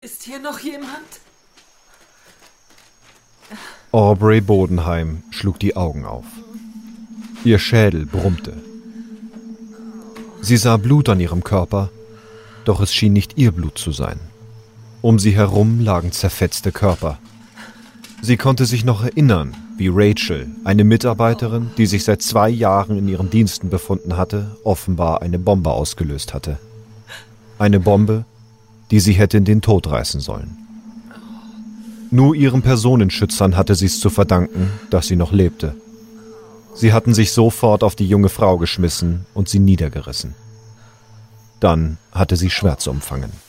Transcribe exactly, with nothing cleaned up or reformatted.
Ist hier noch jemand? Aubrey Bodenheim schlug die Augen auf. Ihr Schädel brummte. Sie sah Blut an ihrem Körper, doch es schien nicht ihr Blut zu sein. Um sie herum lagen zerfetzte Körper. Sie konnte sich noch erinnern, wie Rachel, eine Mitarbeiterin, die sich seit zwei Jahren in ihren Diensten befunden hatte, offenbar eine Bombe ausgelöst hatte. Eine Bombe, die sie hätte in den Tod reißen sollen. Nur ihren Personenschützern hatte sie es zu verdanken, dass sie noch lebte. Sie hatten sich sofort auf die junge Frau geschmissen und sie niedergerissen. Dann hatte sie Schwärze umfangen.